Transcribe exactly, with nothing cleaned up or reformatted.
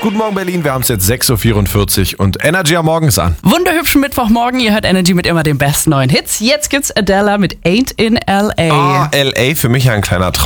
Guten Morgen Berlin, wir haben es jetzt sechs Uhr vierundvierzig und Energy am Morgen ist an. Wunderhübschen Mittwochmorgen, ihr hört Energy mit immer den besten neuen Hits. Jetzt gibt's Adele mit Ain't in L A. Ah, L A für mich ein kleiner Traum.